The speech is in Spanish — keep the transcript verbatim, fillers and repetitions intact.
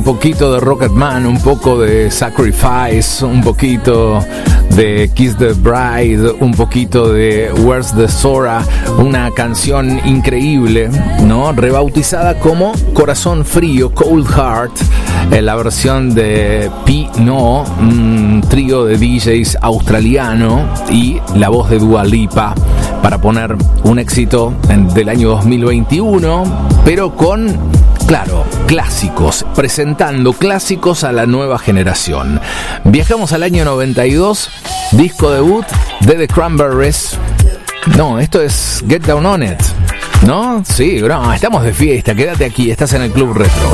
poquito de Rocketman, un poco de Sacrifice, un poquito de Kiss the Bride, un poquito de Where's the Zora, una canción increíble, ¿no? Rebautizada como Corazón Frío, Cold Heart, en la versión de P No, un trío de D Js australiano, y la voz de Dua Lipa, para poner un éxito del año dos mil veintiuno, pero con, claro, clásicos, presentando clásicos a la nueva generación. Viajamos al año noventa y dos, disco debut de The Cranberries. No, esto es Get Down On It, ¿no? Sí, bro, estamos de fiesta, quédate aquí, estás en el Club Retro.